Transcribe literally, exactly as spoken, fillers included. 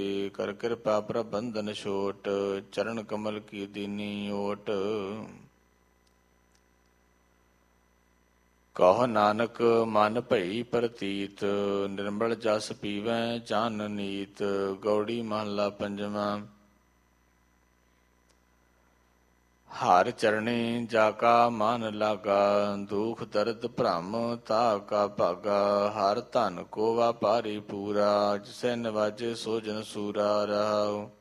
ਕਰ ਕਿਰਪਾ ਪ੍ਰਬੰਧਨ ਛੋਟ, ਚਰਨ ਕਮਲ ਕੀ ਦੀਨੀ ਓਟ। ਕਹੋ ਨਾਨਕ ਮਨ ਭਈ ਪ੍ਰਤੀਤ, ਨਿਰਮਲ ਜਸ ਪੀਵੈ ਚਨ ਨੀਤ। ਗੌੜੀ ਮਹੱਲਾ ਪੰਜਵਾਂ। ਹਰ ਚਰਣੇ ਜਾ ਕਾ ਮਨ ਲਾਗਾ, ਦੁਖ ਦਰਦ ਭ੍ਰਮ ਤਾ ਕਾ ਭਾਗਾ। ਹਰ ਧਨ ਕੋ ਵਾਪਾਰੀ ਪੂਰਾ, ਜਿਸੈ ਨਵਾਜੇ ਸੋ ਜਨ ਸੂਰਾ। ਰਹਾਉ